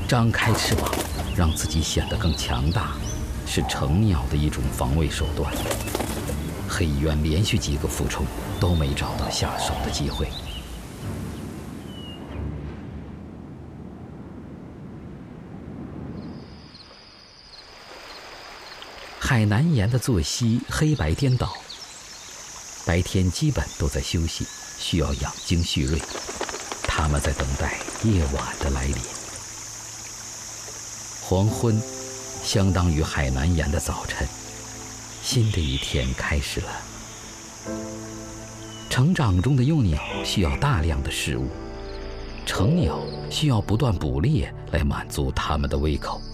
张开翅膀，让自己显得更强大，是成鸟的一种防卫手段。黑鸢连续几个俯冲都没找到下手的机会。海南岩的作息黑白颠倒，白天基本都在休息，需要养精蓄锐。它们在等待夜晚的来临。黄昏相当于海南岩的早晨，新的一天开始了。成长中的幼鸟需要大量的食物，成鸟需要不断捕猎来满足它们的胃口。